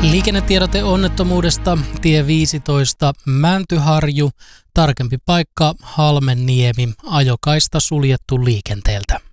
Liikennetiedote onnettomuudesta tie 15 Mäntyharju, tarkempi paikka Halmenniemi, ajokaista suljettu liikenteeltä.